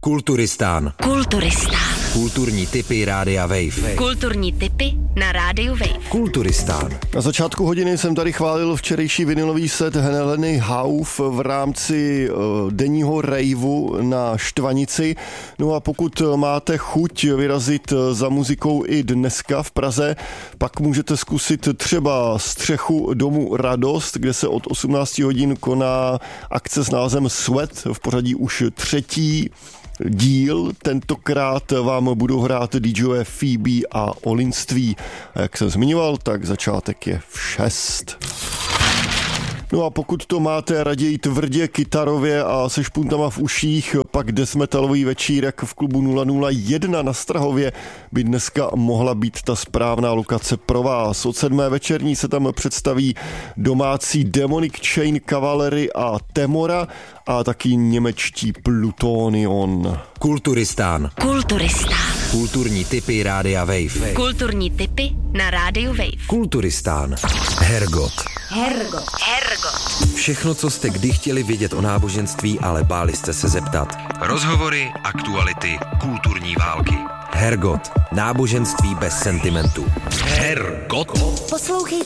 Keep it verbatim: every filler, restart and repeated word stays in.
Kulturistán. Kulturistán. Kulturní tipy Rádia Wave. Kulturní tipy na Rádiu Wave. Kulturistán. Na začátku hodiny jsem tady chválil včerejší vinylový set Heleny Hauff v rámci uh, denního rejvu na Štvanici. No a pokud máte chuť vyrazit za muzikou i dneska v Praze, pak můžete zkusit třeba střechu domu Radost, kde se od osmnácti hodin koná akce s názvem Sweat, v pořadí už třetí díl. Tentokrát vám budou hrát DJové Phoebe a Olinství. A jak jsem zmiňoval, tak začátek je v šest. No a pokud to máte raději tvrdě kytarově a se špuntama v uších, pak deathmetalový večírek v klubu nula nula jedna na Strahově by dneska mohla být ta správná lokace pro vás. Od sedmé večerní se tam představí domácí Demonic Chain Cavalry a Temora a taky němečtí Plutonion. Kulturistán. Kulturistán. Kulturní tipy Rádia Wave. Kulturní tipy na Rádiu Wave. Kulturistán. Hergot. Hergot. Hergot. Všechno, co jste kdy chtěli vědět o náboženství, ale báli jste se zeptat. Rozhovory, aktuality, kulturní války. Hergot. Náboženství bez sentimentu. Hergot. Poslouchejte